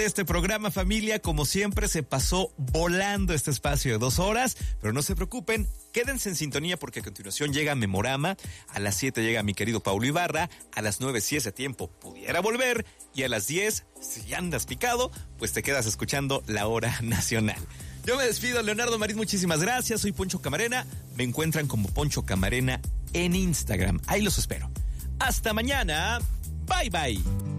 Este programa, familia, como siempre, se pasó volando este espacio de 2 horas, pero no se preocupen, quédense en sintonía porque a continuación llega Memorama, a las 7 llega mi querido Paulo Ibarra, a las 9 si ese tiempo pudiera volver, y a las 10, si andas picado, pues te quedas escuchando La Hora Nacional. Yo me despido, Leonardo Marín, muchísimas gracias, soy Poncho Camarena, me encuentran como Poncho Camarena en Instagram, ahí los espero. Hasta mañana, bye bye.